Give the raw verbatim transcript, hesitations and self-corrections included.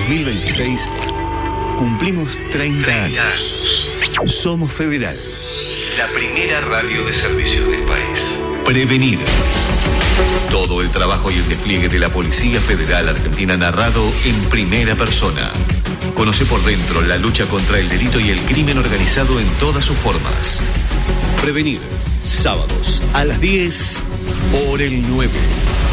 dos mil veintiséis cumplimos treinta años. Somos Federal, la primera radio de servicios del país. Prevenir. Todo el trabajo y el despliegue de la Policía Federal Argentina narrado en primera persona. Conoce por dentro la lucha contra el delito y el crimen organizado en todas sus formas. Prevenir. Sábados a las diez por el nueve.